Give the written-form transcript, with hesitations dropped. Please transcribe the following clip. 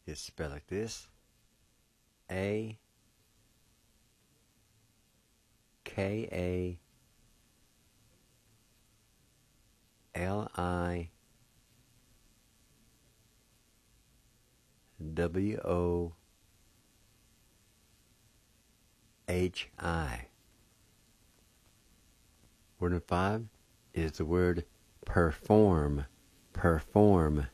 is spelled like this: Akaliwohi. Word number 5 is the word perform. Perform.